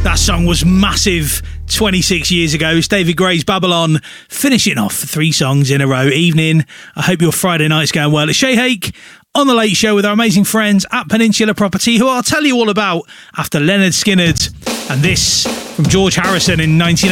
That song was massive 26 years ago. It's David Gray's Babylon, finishing off 3 songs in a row. Evening. I hope your Friday night's going well. It's Shay Hake on The Late Show with our amazing friends at Peninsula Property, who I'll tell you all about after Leonard Skinner and this from George Harrison in 1980.